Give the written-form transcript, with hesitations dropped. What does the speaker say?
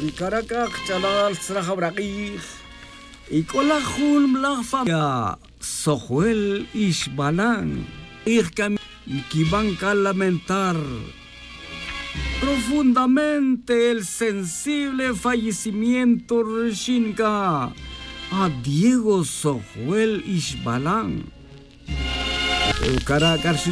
Ankarakak chalal srajabraqij. Y colajun la familia Sojuel Ishbalan. Y que van a lamentar profundamente el sensible fallecimiento Reshinka a Diego Sojuel Ishbalan.